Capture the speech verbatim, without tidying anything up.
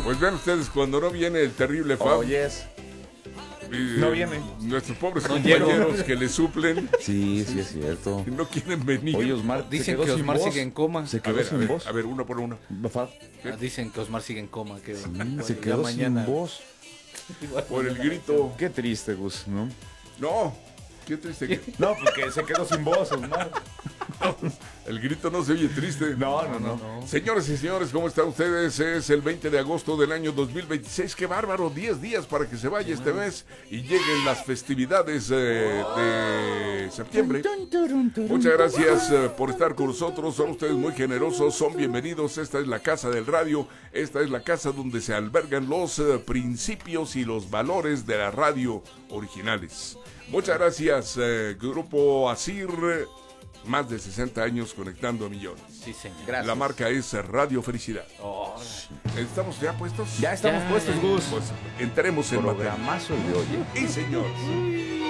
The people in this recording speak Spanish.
Pues vean ustedes, cuando no viene el terrible Fab. Oh, yes. eh, No viene. Nuestros pobres No compañeros llego. que le suplen Sí, sí es cierto. y no quieren venir. Oye, Osmar, Dicen se quedó que sin Osmar voz. sigue en coma. Se a quedó ver, a sin ver, voz. a ver, uno por uno. Fab, Ah, dicen que Osmar sigue en coma. Que, sí, bueno, se ya quedó mañana. sin voz. Por el grito. Qué triste, Gus, ¿no? No, qué triste. que- No, porque se quedó sin voz, Osmar. El grito no se oye triste. No, no, no. Señores y señores, ¿cómo están ustedes? Es el veinte de agosto del año dos mil veintiséis. ¡Qué bárbaro! diez días para que se vaya este mes y lleguen las festividades eh, de septiembre. Muchas gracias eh, por estar con nosotros. Son ustedes muy generosos, son bienvenidos. Esta es la casa del radio. Esta es la casa donde se albergan los eh, principios y los valores de la radio originales. Muchas gracias, eh, Grupo Asir. Más de sesenta años conectando a millones. Sí, señor. Gracias. La marca es Radio Felicidad. Oh, ¿Estamos ya puestos? Ya estamos Ya, puestos, ya. Gus. Pues entremos en materia. Programazo el de hoy. Y señores,